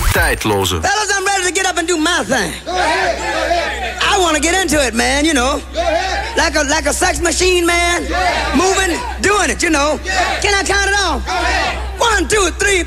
Tijdloze. Fellas, I'm ready to get up and do my thing. Go ahead. Go ahead. I want to get into it, man, you know. Go ahead. Like a sex machine, man. Yeah. Moving, doing it, you know. Yeah. Can I count it off? Go ahead. 1, 2, 3,